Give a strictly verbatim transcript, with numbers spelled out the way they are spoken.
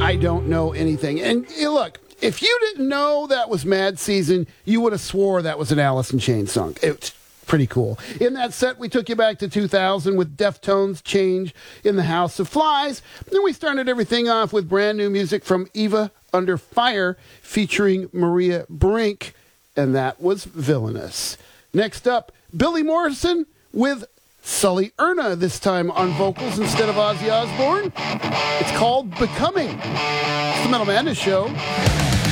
I Don't Know Anything. And eh, look, if you didn't know that was Mad Season, you would have swore that was an Alice in Chains song. It's pretty cool. In that set, we took you back to two thousand with Deftones' Change in the House of Flies. Then we started everything off with brand new music from Eva Under Fire featuring Maria Brink, and that was Villainous. Next up, Billy Morrison with Sully Erna, this time on vocals instead of Ozzy Osbourne. It's called Becoming. It's the Metal Madness Show.